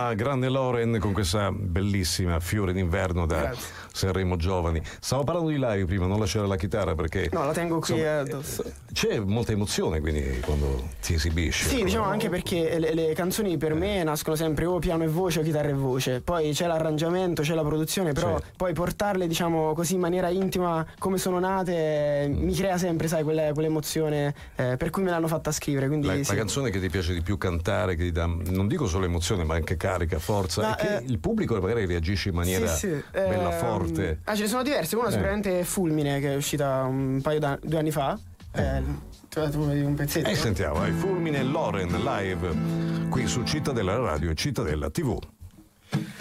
alla grande Loren con questa bellissima Fiore d'inverno da Sanremo Giovani. Stavo parlando di live prima, non lasciare la chitarra perché no, la tengo qui addosso. C'è molta emozione quindi quando ti esibisci. Sì, diciamo anche perché le canzoni per me nascono sempre o piano e voce o chitarra e voce, poi c'è l'arrangiamento, c'è la produzione, però poi portarle diciamo così in maniera intima come sono nate mi crea sempre, sai, quell'emozione per cui me l'hanno fatta scrivere. Quindi la canzone che ti piace di più cantare, che ti dà, non dico solo emozione ma anche carica, forza, e che il pubblico magari reagisce in maniera bella forte. Ce ne sono diverse, una sicuramente è Fulmine, che è uscita un paio 2 anni fa. Tu vedi un pezzetto. Sentiamo, Fulmine Loren live qui su Cittadella Radio e Cittadella TV.